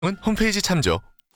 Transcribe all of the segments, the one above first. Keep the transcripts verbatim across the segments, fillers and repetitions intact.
홈페이지 참조.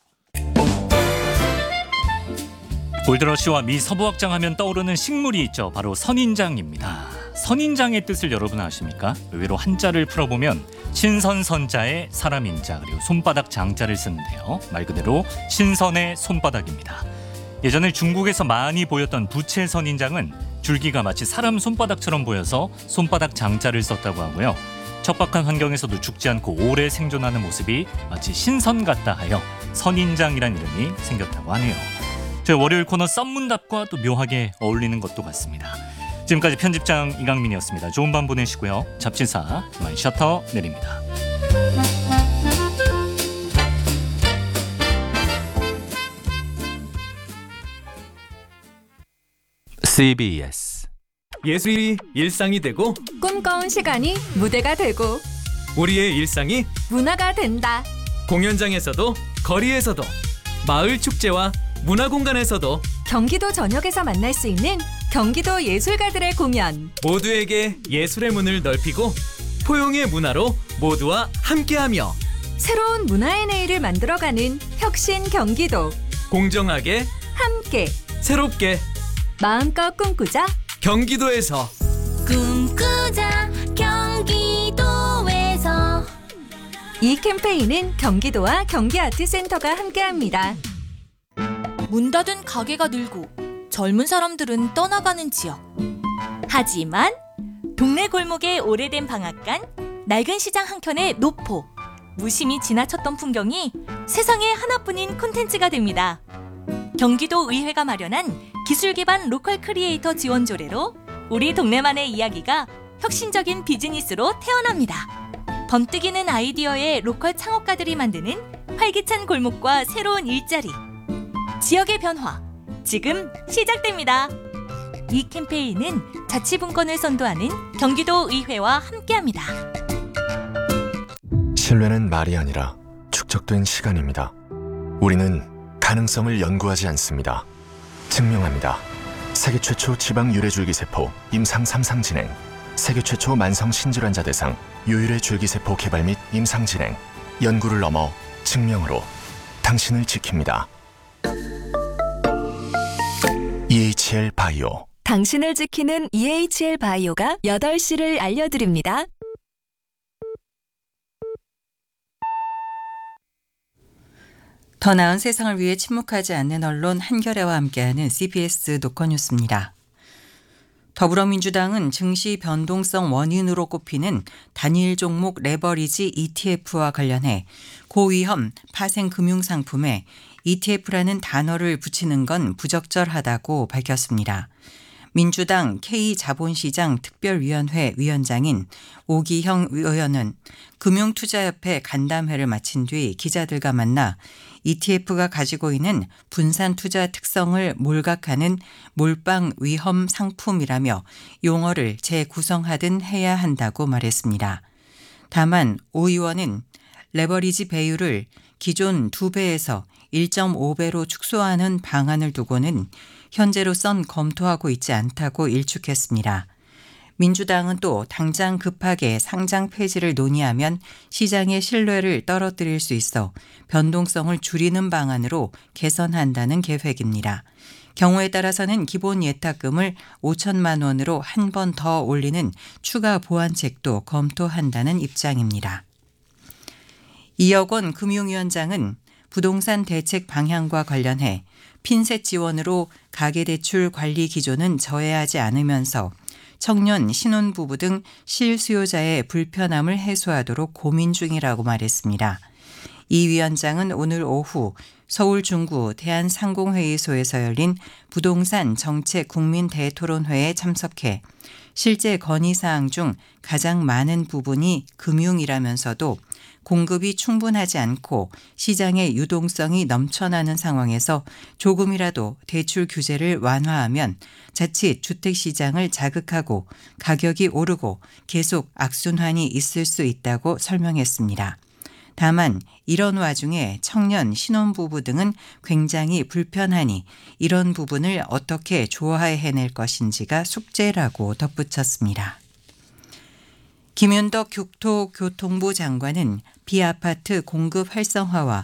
골드러시와 미 서부확장 하면 떠오르는 식물이 있죠. 바로 선인장입니다. 선인장의 뜻을 여러분 아십니까? 의외로 한자를 풀어보면 신선선자의 사람인자 그리고 손바닥 장자를 쓰는데요. 말 그대로 신선의 손바닥입니다. 예전에 중국에서 많이 보였던 부채 선인장은 줄기가 마치 사람 손바닥처럼 보여서 손바닥 장자를 썼다고 하고요. 척박한 환경에서도 죽지 않고 오래 생존하는 모습이 마치 신선 같다 하여 선인장이란 이름이 생겼다고 하네요. 저희 월요일 코너 썸문답과 또 묘하게 어울리는 것도 같습니다. 지금까지 편집장 이강민이었습니다. 좋은 밤 보내시고요. 잡지사 그만 셔터 내립니다. 씨비에스 예술이 일상이 되고 꿈꿔온 시간이 무대가 되고 우리의 일상이 문화가 된다. 공연장에서도 거리에서도 마을 축제와 문화공간에서도 경기도 전역에서 만날 수 있는 경기도 예술가들의 공연. 모두에게 예술의 문을 넓히고 포용의 문화로 모두와 함께하며 새로운 문화의 내일을 만들어가는 혁신 경기도. 공정하게 함께 새롭게 마음껏 꿈꾸자. 경기도에서 꿈꾸자 경기도에서. 이 캠페인은 경기도와 경기아트센터가 함께합니다. 문 닫은 가게가 늘고 젊은 사람들은 떠나가는 지역. 하지만 동네 골목의 오래된 방앗간, 낡은 시장 한켠의 노포, 무심히 지나쳤던 풍경이 세상에 하나뿐인 콘텐츠가 됩니다. 경기도 의회가 마련한 기술 기반 로컬 크리에이터 지원 조례로 우리 동네만의 이야기가 혁신적인 비즈니스로 태어납니다. 번뜩이는 아이디어의 로컬 창업가들이 만드는 활기찬 골목과 새로운 일자리. 지역의 변화, 지금 시작됩니다. 이 캠페인은 자치분권을 선도하는 경기도 의회와 함께합니다. 신뢰는 말이 아니라 축적된 시간입니다. 우리는 가능성을 연구하지 않습니다. 증명합니다. 세계 최초 지방 유래 줄기세포 임상 삼 상 진행, 세계 최초 만성 신질환자 대상 유일의 줄기세포 개발 및 임상 진행, 연구를 넘어 증명으로 당신을 지킵니다. 이에이치엘 바이오. 당신을 지키는 이에이치엘 바이오가 여덟 시를 알려드립니다. 더 나은 세상을 위해 침묵하지 않는 언론 한겨레와 함께하는 씨비에스 노컷뉴스입니다. 더불어민주당은 증시 변동성 원인으로 꼽히는 단일 종목 레버리지 이티에프와 관련해 고위험 파생 금융상품에 이티에프라는 단어를 붙이는 건 부적절하다고 밝혔습니다. 민주당 K자본시장 특별위원회 위원장인 오기형 의원은 금융투자협회 간담회를 마친 뒤 기자들과 만나 이티에프가 가지고 있는 분산투자 특성을 몰각하는 몰빵 위험 상품이라며 용어를 재구성하든 해야 한다고 말했습니다. 다만 오 의원은 레버리지 배율을 기존 두 배에서 일 점 오 배로 축소하는 방안을 두고는 현재로선 검토하고 있지 않다고 일축했습니다. 민주당은 또 당장 급하게 상장 폐지를 논의하면 시장의 신뢰를 떨어뜨릴 수 있어 변동성을 줄이는 방안으로 개선한다는 계획입니다. 경우에 따라서는 기본 예탁금을 오천만 원으로 한 번 더 올리는 추가 보완책도 검토한다는 입장입니다. 이혁원 금융위원장은 부동산 대책 방향과 관련해 핀셋 지원으로 가계대출 관리 기조는 저해하지 않으면서 청년, 신혼부부 등 실수요자의 불편함을 해소하도록 고민 중이라고 말했습니다. 이 위원장은 오늘 오후 서울 중구 대한상공회의소에서 열린 부동산 정책 국민 대토론회에 참석해 실제 건의사항 중 가장 많은 부분이 금융이라면서도 공급이 충분하지 않고 시장의 유동성이 넘쳐나는 상황에서 조금이라도 대출 규제를 완화하면 자칫 주택시장을 자극하고 가격이 오르고 계속 악순환이 있을 수 있다고 설명했습니다. 다만 이런 와중에 청년, 신혼부부 등은 굉장히 불편하니 이런 부분을 어떻게 조화해낼 것인지가 숙제라고 덧붙였습니다. 김윤덕 국토교통부 장관은 비아파트 공급 활성화와